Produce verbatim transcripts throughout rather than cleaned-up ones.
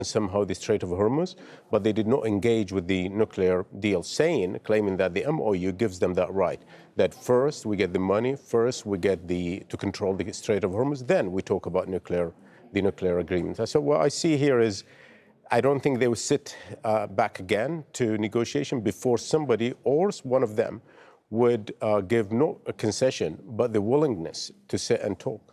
somehow the Strait of Hormuz, but they did not engage with the nuclear deal, saying, claiming that the M O U gives them that right, that first we get the money, first we get the to control the Strait of Hormuz, then we talk about nuclear, the nuclear agreement. So what I see here is, I don't think they will sit uh, back again to negotiation before somebody or one of them would uh, give not a concession, but the willingness to sit and talk.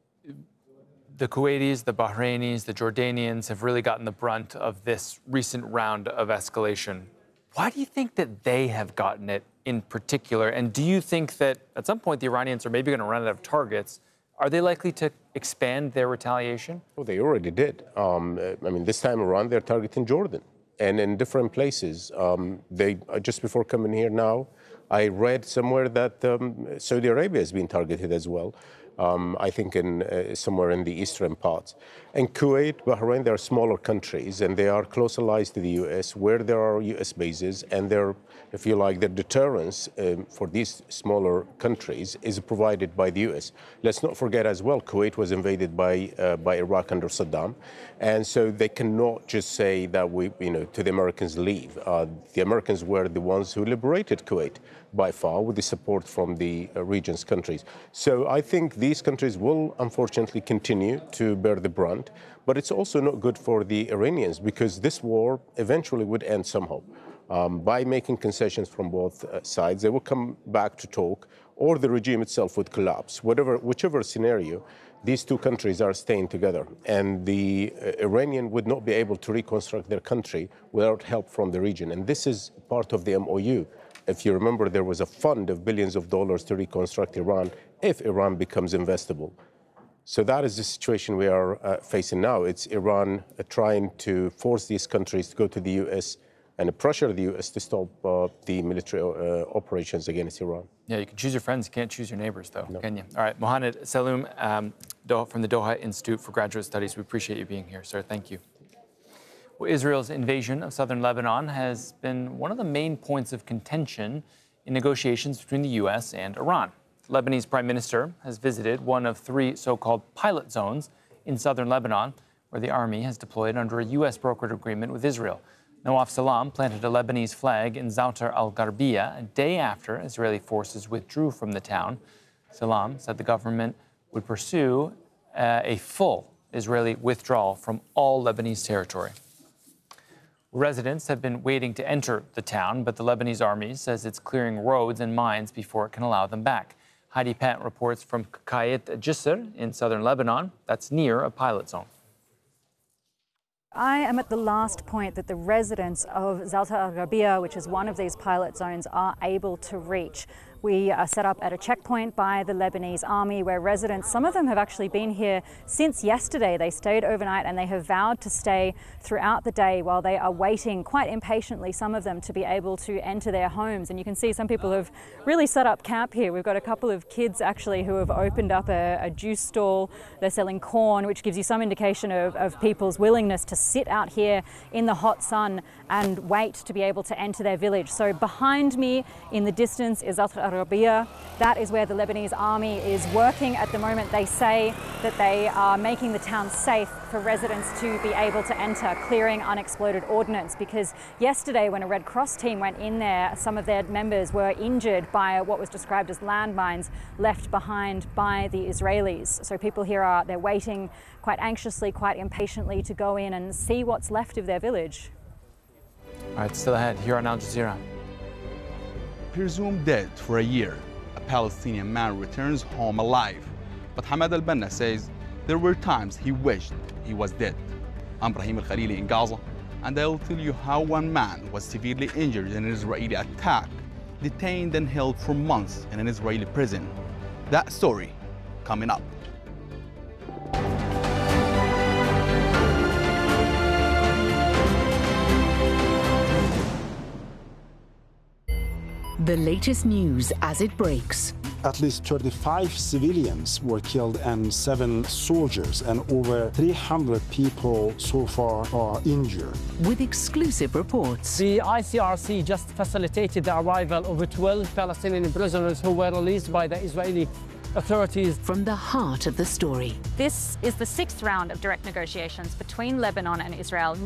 The Kuwaitis, the Bahrainis, the Jordanians have really gotten the brunt of this recent round of escalation. Why do you think that they have gotten it in particular? And do you think that at some point the Iranians are maybe going to run out of targets? Are they likely to expand their retaliation? Well, they already did. Um, I mean, this time around, they're targeting Jordan and in different places. Um, they just before coming here now, I read somewhere that um, Saudi Arabia has been targeted as well. Um, I think in uh, somewhere in the eastern parts. And Kuwait, Bahrain, they are smaller countries, and they are close allies to the U S, where there are U S bases, and their, if you like, their deterrence um, for these smaller countries is provided by the U S. Let's not forget as well, Kuwait was invaded by uh, by Iraq under Saddam, and so they cannot just say that we, you know, to the Americans leave. Uh, the Americans were the ones who liberated Kuwait by far, with the support from the uh, region's countries. So I think these countries will unfortunately continue to bear the brunt, but it's also not good for the Iranians, because this war eventually would end somehow. Um, by making concessions from both uh, sides, they will come back to talk, or the regime itself would collapse. Whatever, whichever scenario, these two countries are staying together, and the uh, Iranian would not be able to reconstruct their country without help from the region. And this is part of the M O U. If you remember, there was a fund of billions of dollars to reconstruct Iran if Iran becomes investable. So that is the situation we are uh, facing now. It's Iran uh, trying to force these countries to go to the U S and pressure the U S to stop uh, the military uh, operations against Iran. Yeah, you can choose your friends, you can't choose your neighbors, though, no. can you? All right, Mohanad Saloom um, from the Doha Institute for Graduate Studies, we appreciate you being here, sir. Thank you. Well, Israel's invasion of southern Lebanon has been one of the main points of contention in negotiations between the U S and Iran. The Lebanese prime minister has visited one of three so-called pilot zones in southern Lebanon, where the army has deployed under a U S brokered agreement with Israel. Nawaf Salam planted a Lebanese flag in Zoutar al-Gharbia a day after Israeli forces withdrew from the town. Salam said the government would pursue uh, a full Israeli withdrawal from all Lebanese territory. Residents have been waiting to enter the town, but the Lebanese army says it's clearing roads and mines before it can allow them back. Heidi Pant reports from Kayet Jisr in southern Lebanon. That's near a pilot zone. I am at the last point that the residents of Zoutar al-Gharbia, which is one of these pilot zones, are able to reach. We are set up at a checkpoint by the Lebanese army where residents, some of them have actually been here since yesterday. They stayed overnight and they have vowed to stay throughout the day while they are waiting quite impatiently, some of them, to be able to enter their homes. And you can see some people have really set up camp here. We've got a couple of kids actually who have opened up a, a juice stall. They're selling corn, which gives you some indication of, of people's willingness to sit out here in the hot sun and wait to be able to enter their village. So behind me in the distance is Zoutar al-Gharbia. That is where the Lebanese army is working at the moment. They say that they are making the town safe for residents to be able to enter, clearing unexploded ordnance, because yesterday when a Red Cross team went in there, some of their members were injured by what was described as landmines left behind by the Israelis. So people here are, they're waiting quite anxiously, quite impatiently to go in and see what's left of their village. All right, still ahead here on Al Jazeera. Presumed dead for a year, a Palestinian man returns home alive. But Hamad al-Banna says there were times he wished he was dead. I'm Brahim al-Khalili in Gaza, and I'll tell you how one man was severely injured in an Israeli attack, detained and held for months in an Israeli prison. That story coming up. The latest news as it breaks. At least thirty-five civilians were killed and seven soldiers, and over three hundred people so far are injured. With exclusive reports. The I C R C just facilitated the arrival of twelve Palestinian prisoners who were released by the Israeli authorities. From the heart of the story. This is the sixth round of direct negotiations between Lebanon and Israel.